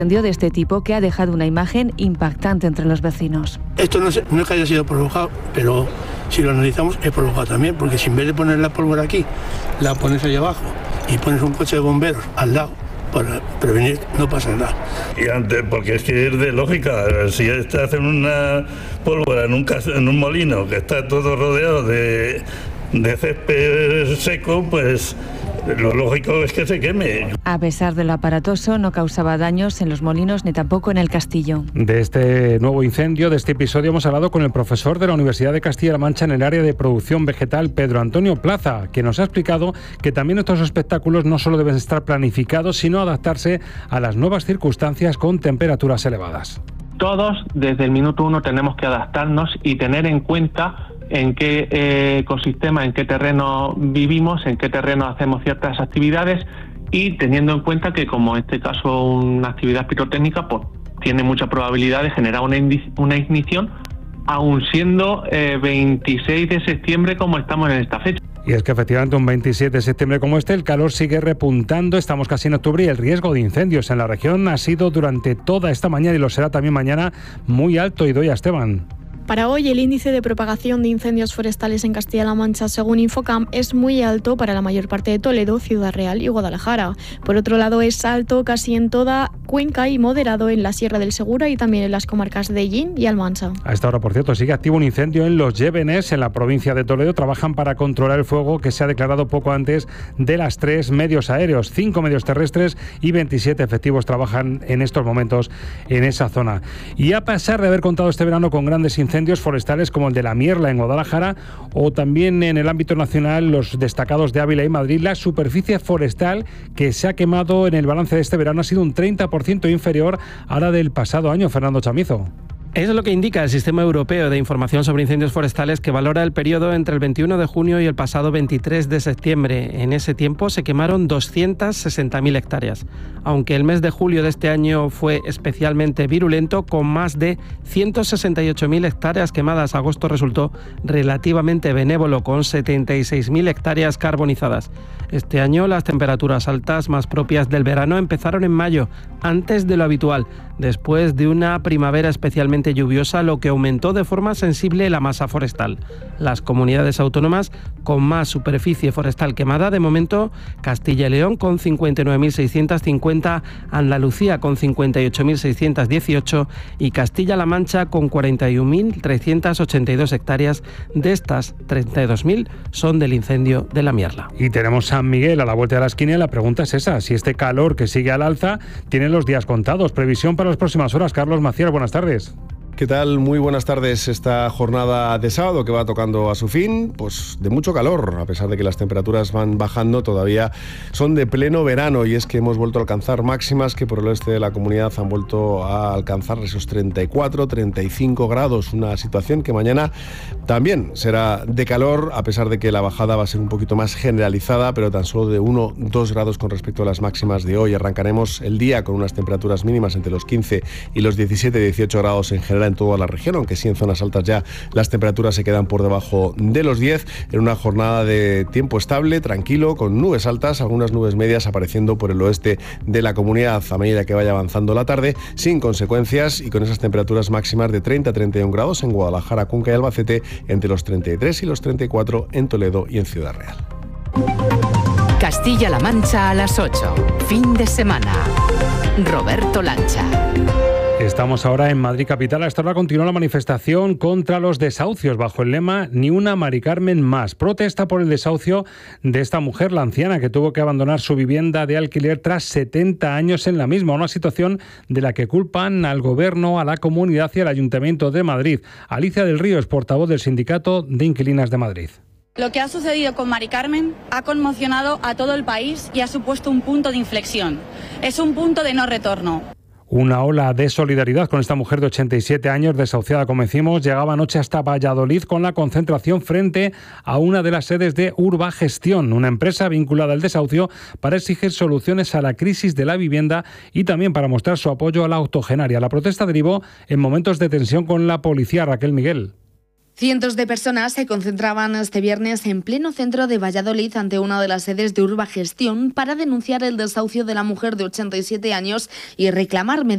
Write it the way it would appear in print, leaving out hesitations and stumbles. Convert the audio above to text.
De este tipo que ha dejado una imagen impactante entre los vecinos. Esto no es que haya sido provocado, pero si lo analizamos es provocado también, porque si en vez de poner la pólvora aquí, la pones ahí abajo y pones un coche de bomberos al lado para prevenir, no pasa nada. Y antes, porque es que es de lógica, si te hacen una pólvora en un molino que está todo rodeado de césped seco, pues lo lógico es que se queme. A pesar de lo aparatoso, no causaba daños en los molinos ni tampoco en el castillo. De este nuevo incendio, de este episodio, hemos hablado con el profesor de la Universidad de Castilla-La Mancha en el área de producción vegetal, Pedro Antonio Plaza, que nos ha explicado que también estos espectáculos no solo deben estar planificados, sino adaptarse a las nuevas circunstancias con temperaturas elevadas. Todos, desde el minuto 1, tenemos que adaptarnos y tener en cuenta en qué ecosistema, en qué terreno vivimos, en qué terreno hacemos ciertas actividades y teniendo en cuenta que, como en este caso una actividad pirotécnica, pues tiene mucha probabilidad de generar una ignición, aun siendo 26 de septiembre como estamos en esta fecha. Y es que efectivamente un 27 de septiembre como este, el calor sigue repuntando, estamos casi en octubre y el riesgo de incendios en la región ha sido durante toda esta mañana y lo será también mañana muy alto. Y doy a Esteban. Para hoy, el índice de propagación de incendios forestales en Castilla-La Mancha, según Infocam, es muy alto para la mayor parte de Toledo, Ciudad Real y Guadalajara. Por otro lado, es alto casi en toda Cuenca y moderado en la Sierra del Segura y también en las comarcas de Ellín y Almansa. A esta hora, por cierto, sigue activo un incendio en Los Llévenes, en la provincia de Toledo. Trabajan para controlar el fuego que se ha declarado poco antes de las 3 medios aéreos, 5 medios terrestres y 27 efectivos trabajan en estos momentos en esa zona. Y a pesar de haber contado este verano con grandes incendios forestales como el de La Mierla en Guadalajara o también en el ámbito nacional los destacados de Ávila y Madrid, la superficie forestal que se ha quemado en el balance de este verano ha sido un 30% inferior a la del pasado año. Fernando Chamizo. Es lo que indica el Sistema Europeo de Información sobre Incendios Forestales, que valora el periodo entre el 21 de junio y el pasado 23 de septiembre. En ese tiempo se quemaron 260.000 hectáreas. Aunque el mes de julio de este año fue especialmente virulento, con más de 168.000 hectáreas quemadas, agosto resultó relativamente benévolo, con 76.000 hectáreas carbonizadas. Este año las temperaturas altas más propias del verano empezaron en mayo, antes de lo habitual, después de una primavera especialmente lluviosa, lo que aumentó de forma sensible la masa forestal. Las comunidades autónomas con más superficie forestal quemada, de momento, Castilla y León con 59.650, Andalucía con 58.618 y Castilla-La Mancha con 41.382 hectáreas. De estas, 32.000 son del incendio de La Mierla. Y tenemos San Miguel a la vuelta de la esquina y la pregunta es esa, si este calor que sigue al alza tiene los días contados. Previsión para las próximas horas. Carlos Maciel, buenas tardes. ¿Qué tal? Muy buenas tardes. Esta jornada de sábado que va tocando a su fin, pues de mucho calor, a pesar de que las temperaturas van bajando, todavía son de pleno verano y es que hemos vuelto a alcanzar máximas que por el oeste de la comunidad han vuelto a alcanzar esos 34, 35 grados, una situación que mañana también será de calor, a pesar de que la bajada va a ser un poquito más generalizada, pero tan solo de 1-2 grados con respecto a las máximas de hoy. Arrancaremos el día con unas temperaturas mínimas entre los 15 y los 17-18 grados en general en toda la región, aunque sí en zonas altas ya las temperaturas se quedan por debajo de los 10, en una jornada de tiempo estable, tranquilo, con nubes altas, algunas nubes medias apareciendo por el oeste de la comunidad a medida que vaya avanzando la tarde, sin consecuencias y con esas temperaturas máximas de 30-31 grados en Guadalajara, Cuenca y Albacete, entre los 33 y los 34 en Toledo y en Ciudad Real. Castilla-La Mancha a las 8, fin de semana. Roberto Lancha. Estamos ahora en Madrid capital. A esta hora continúa la manifestación contra los desahucios bajo el lema Ni una Mari Carmen más. Protesta por el desahucio de esta mujer, la anciana, que tuvo que abandonar su vivienda de alquiler tras 70 años en la misma. Una situación de la que culpan al Gobierno, a la Comunidad y al Ayuntamiento de Madrid. Alicia del Río es portavoz del Sindicato de Inquilinas de Madrid. Lo que ha sucedido con Mari Carmen ha conmocionado a todo el país y ha supuesto un punto de inflexión. Es un punto de no retorno. Una ola de solidaridad con esta mujer de 87 años desahuciada, como decimos, llegaba anoche hasta Valladolid con la concentración frente a una de las sedes de Urbagestión, una empresa vinculada al desahucio, para exigir soluciones a la crisis de la vivienda y también para mostrar su apoyo a la octogenaria. La protesta derivó en momentos de tensión con la policía. Raquel Miguel. Cientos de personas se concentraban este viernes en pleno centro de Valladolid ante una de las sedes de Urbagestión para denunciar el desahucio de la mujer de 87 años y reclamar medidas